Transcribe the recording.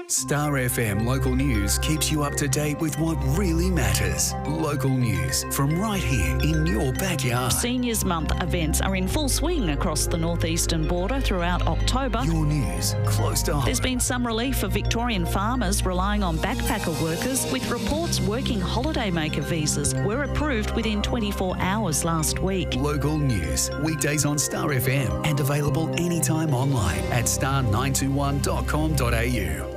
Star FM Local News keeps you up to date with what really matters. Local news from right here in your backyard. Seniors Month events are in full swing across the northeastern border throughout October. Your news close to home. There's been some relief for Victorian farmers relying on backpacker workers, with reports working holidaymaker visas were approved within 24 hours last week. Local news, weekdays on Star FM and available anytime online at star921.com.au.